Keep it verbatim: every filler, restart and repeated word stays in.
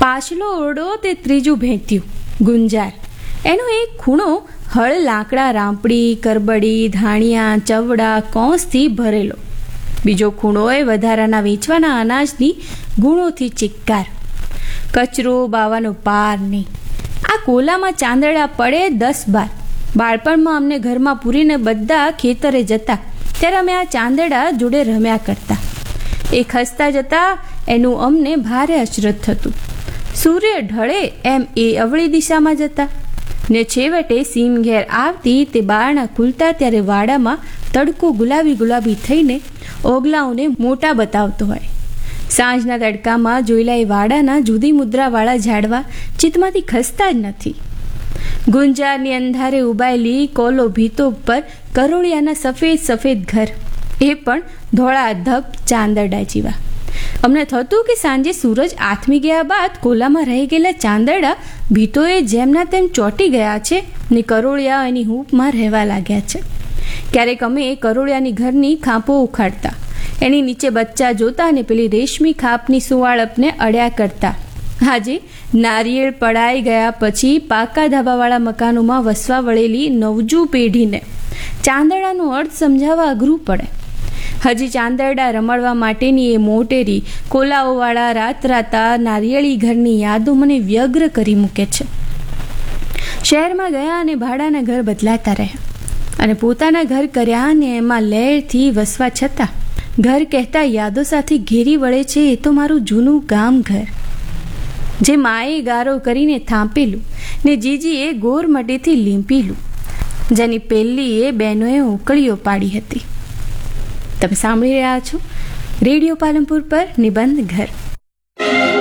પાછલો ઓરડો તે ત્રીજું ભેંત્યું ગુંજાર. એનો એક ખૂણો હળ, લાકડા, રાંપડી, કરબડી, ધાણિયા, ચવડા, કોંસથી ભરેલો. બીજો ખૂણો એ વધારાના વેચવાના અનાજની ગુણોથી ચિક્કાર. કચરો બાવાનો પાર નહીં. આ કોલામાં ચાંદડા પડે દસ બાર. બાળપણમાં અમને ઘરમાં પૂરીને બધા ખેતરે જતા ત્યારે અમે આ ચાંદડા જોડે રમ્યા કરતા. એ ખસતા જતા એનું અમને ભારે અચરજ થતું. સૂર્ય ઢળે એમ એ અવળી દિશામાં જતા ને છેવટે સીમ ઘેર આવતી તે બારણા ખુલતા ત્યારે વાડામાં તડકો ગુલાબી ગુલાબી થઈને ઓગલાઓને મોટા બતાવતો હોય. સાંજના તડકામાં જોયેલા એ વાડાના જુદી મુદ્રાવાળા ઝાડવા ચિત્તમાંથી ખસતા જ નથી. ગુંજારની અંધારે ઉભાયેલી કોલો ભીતો ઉપર કરોળિયાના સફેદ સફેદ ઘર, એ પણ ધોળા ધબ ચાંદરડા જેવા. અમને થતું કે સાંજે સૂરજ આથમી ગયા બાદ કોલામાં રહી ગયેલા ચાંદરડા ભીતોએ જેમના તેમ ચોંટી ગયા છે ને કરોળિયા એની હૂંફમાં રહેવા લાગ્યા છે. ક્યારેક અમે કરોળિયાની ઘરની ખાંપો ઉખાડતા, એની નીચે બચ્ચા જોતા અને પેલી રેશમી ખાપની સુવાળપને અડ્યા કરતા. આજે નારિયેળ પડાઈ ગયા પછી પાકા ધાબાવાળા મકાનોમાં વસવા વળેલી નવજુ પેઢીને ચાંદરડાનો અર્થ સમજાવવા અઘરું પડે. હજી ચાંદરડા રમાડવા માટેની એ મોટેરી કોલાઓવાળા રાતરાતા નારિયેળી ઘરની યાદો મને વ્યગ્ર કરી મૂકે છે. શહેરમાં ગયા અને ભાડાના ઘર બદલાતા રહ્યા અને પોતાના ઘર કર્યા અને એમાં લહેરથી વસવા છતાં ઘર કહેતા યાદો સાથે ઘેરી વળે છે એ તો મારું જૂનું ગામ ઘર, જે માએ ગારો કરીને થાંપેલું ને જીજીએ ગોર મટીથી લીંપેલું, જેની પહેલી એ બહેનોએ ઉકળીઓ પાડી હતી. તમે સાંભળી રહ્યા છો રેડિયો પાલનપુર પર નિબંધ ઘર.